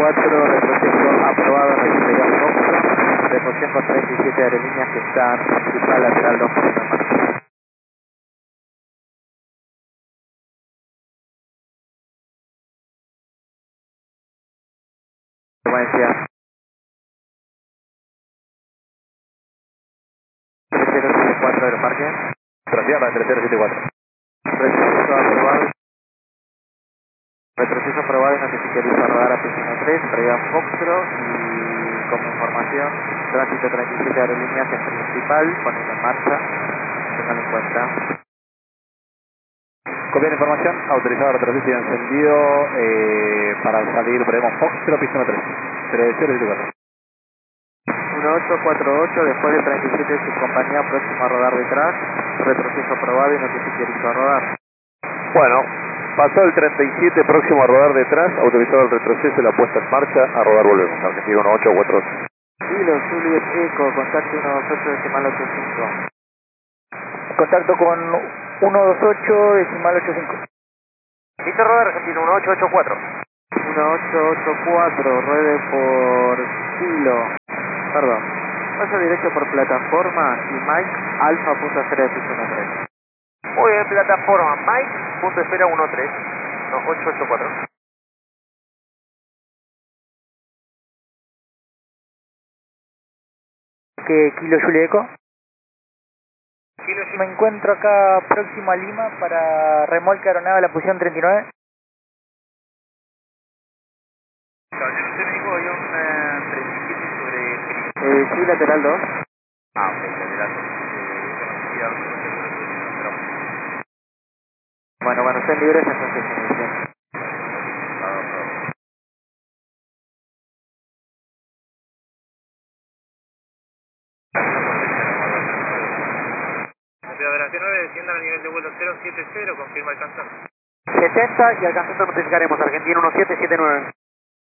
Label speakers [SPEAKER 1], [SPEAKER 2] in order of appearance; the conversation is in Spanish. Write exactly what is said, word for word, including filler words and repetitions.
[SPEAKER 1] cuatro, retroceso aprobado, registra ya Foxtrot, reposición con treinta y siete aerolíneas que están principal lateral dos poniendo en marcha. Frecuencia tres cero siete cuatro del parque.
[SPEAKER 2] Trascienda para tres cero siete cuatro.
[SPEAKER 1] Retroceso aprobado. Retroceso aprobado y notificaría a rodar a P ciento tres, traída Foxtrot y como información, tránsito treinta y siete aerolíneas en principal, poniendo en marcha, tengan en cuenta.
[SPEAKER 2] Copia de información, autorizado retroceso y encendido eh, para salir, veremos Foxtrot, pista tres. tres cero siete cuatro.
[SPEAKER 1] uno ocho cuatro ocho, después de treinta y siete de su compañía, próximo a rodar detrás, retroceso aprobado y notificaría a rodar.
[SPEAKER 2] Bueno, pasó el treinta y siete, próximo a rodar detrás, autorizado el retroceso y la puesta en marcha, a rodar volvemos. Argentina uno ocho cuatro ocho.
[SPEAKER 1] Kilo, Juliet Eco, contacto uno dos ocho decimal ochenta y cinco.
[SPEAKER 3] Contacto con uno dos ocho decimal ochenta y cinco.
[SPEAKER 2] Listo, rodar Argentina uno ocho ocho cuatro.
[SPEAKER 1] uno ocho ocho cuatro, ruede por kilo, perdón, paso directo por plataforma y Mike, alfa punto cero de piso uno tres.
[SPEAKER 2] Muy bien, plataforma Mike, punto espera uno tres, no, ocho ocho cuatro.
[SPEAKER 3] ¿Qué Kilo Juliet Eco?
[SPEAKER 2] Kilo,
[SPEAKER 3] Me encuentro acá próximo a Lima para remolque aeronave a la posición treinta y nueve.
[SPEAKER 2] usted me dijo había un eh, treinta y siete sobre...
[SPEAKER 1] Eh, sí, lateral dos.
[SPEAKER 2] Ah, ok, lateral. Eh, bueno, sí,
[SPEAKER 1] Bueno, bueno, estén libres entonces inicia.
[SPEAKER 2] Operación nueve, desciendan al nivel de vuelo cero siete cero, confirma alcanzar.
[SPEAKER 3] setenta y alcanzando notificaremos Argentina uno siete siete nueve.